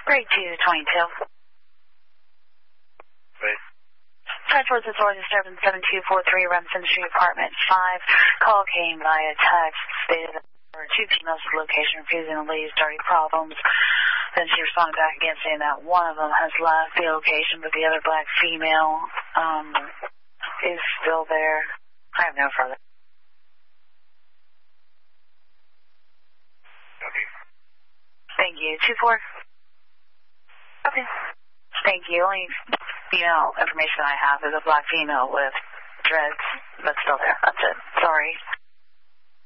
Grade 222. Wait. Charge towards authority disturbance 7243 Remsen Street, apartment 5. Call came via text, stated that there were 2 females at the location refusing to leave, starting problems. Then she responded back again saying that one of them has left the location, but the other black female is still there. I have no further. Okay. Thank you. 2-4. Okay. Thank you. Only female information I have is a black female with dreads, but still there. That's it. Sorry.